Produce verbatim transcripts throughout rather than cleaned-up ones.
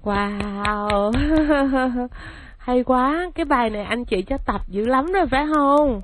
Wow. Hay quá, cái bài này anh chị cho tập dữ lắm rồi phải không?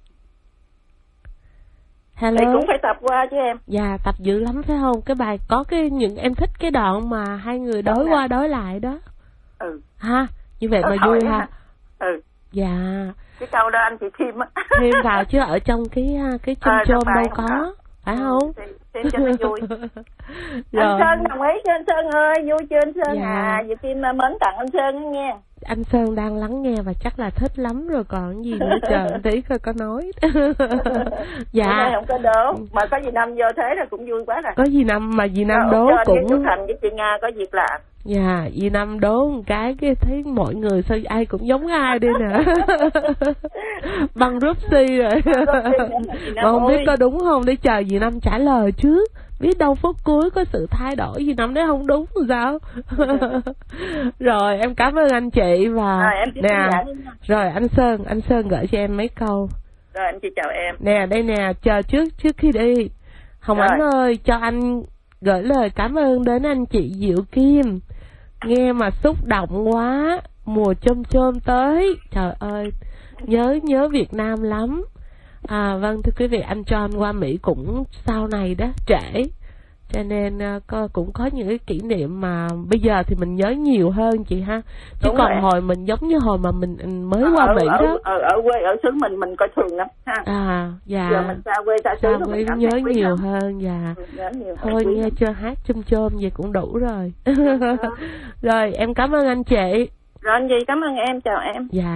Hello. Thì cũng phải tập qua chứ em. Dạ, tập dữ lắm phải không? Cái bài có cái những em thích cái đoạn mà hai người đối qua đối lại đó. Ừ. Ha, như vậy Có mà vui ha. Ừ. Dạ. Cái câu đó anh chị thêm á. Thêm vào chứ ở trong cái cái chôm à, chôm đâu có. có. Phải ừ, không? Thêm, thêm cho nó vui. Rồi. Anh Sơn đồng ý cho anh Sơn ơi, vui chưa anh Sơn? Dạ. À, Diệu Kim mến tặng anh Sơn nha. Anh Sơn đang lắng nghe và chắc là thích lắm rồi còn gì nữa, chờ tí coi có nói. Dạ. Không có đố, mà có gì Năm vô thế là cũng vui quá rồi. Có gì Năm mà gì Năm Rồi, đố cho cũng. chú Thành với chị Nga có việc làm. Dạ, dì Năm đố một cái cái thấy mọi người sao ai cũng giống ai đi nè. Bằng rúp si rồi. Mà không biết có đúng không để chờ dì Năm trả lời trước. Biết đâu phút cuối có sự thay đổi gì Năm đấy không đúng rồi sao. Rồi em cảm ơn anh chị và rồi, em nè. Rồi anh Sơn, anh Sơn gửi cho em mấy câu. Rồi anh chị chào em. Nè đây nè, chờ trước trước khi đi. Hồng rồi. Ánh ơi, cho anh gửi lời cảm ơn đến anh chị Diệu Kim. Nghe mà xúc động quá, mùa chôm chôm tới. Trời ơi, nhớ nhớ Việt Nam lắm. À vâng thưa quý vị, anh cho anh qua Mỹ cũng sau này đó, trễ. Cho nên uh, cũng có những cái kỷ niệm mà bây giờ thì mình nhớ nhiều hơn chị ha. Chứ đúng còn rồi. Hồi mình giống như hồi mà mình mới ở, qua ở, Mỹ ở, đó. Ở, ở quê, ở xứ mình mình coi thường lắm ha. À dạ. Giờ mình xa quê xa xứ rồi mình nhớ nhiều lắm. hơn dạ. Ừ, nhớ nhiều thôi nghe lắm. chưa hát chôm chôm vậy cũng đủ rồi. Rồi em cảm ơn anh chị. Rồi anh gì cảm ơn em, chào em. Dạ.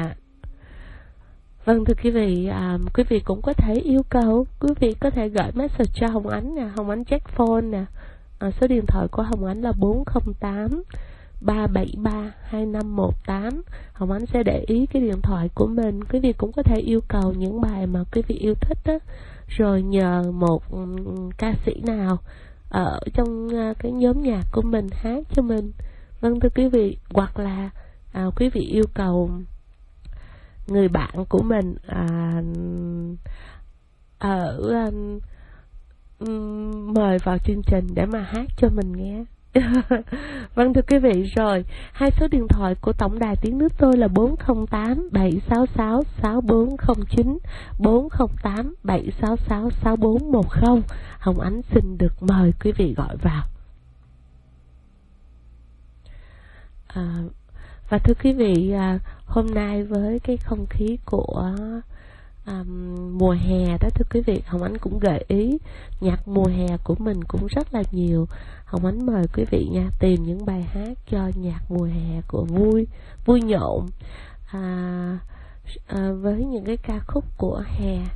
Vâng thưa quý vị, à, quý vị cũng có thể yêu cầu, quý vị có thể gửi message cho Hồng Ánh nè, Hồng Ánh check phone nè. À, số điện thoại của Hồng Ánh là bốn không tám ba bảy ba hai năm một tám. Hồng Ánh sẽ để ý cái điện thoại của mình. Quý vị cũng có thể yêu cầu những bài mà quý vị yêu thích đó, rồi nhờ một um, ca sĩ nào ở trong uh, cái nhóm nhạc của mình hát cho mình. Vâng thưa quý vị, hoặc là à, quý vị yêu cầu người bạn của mình à, ở um, um, mời vào chương trình để mà hát cho mình nghe. Vâng thưa quý vị, rồi hai số điện thoại của tổng đài tiếng nước tôi là bốn không tám bảy sáu sáu sáu bốn không chín, bốn không tám bảy sáu sáu sáu bốn một không. Hồng Ánh xin được mời quý vị gọi vào. À, và thưa quý vị, à, hôm nay với cái không khí của à, mùa hè đó thưa quý vị, Hồng Ánh cũng gợi ý nhạc mùa hè của mình cũng rất là nhiều. Hồng Ánh mời quý vị nha, tìm những bài hát cho nhạc mùa hè của vui, vui nhộn, à, à, với những cái ca khúc của hè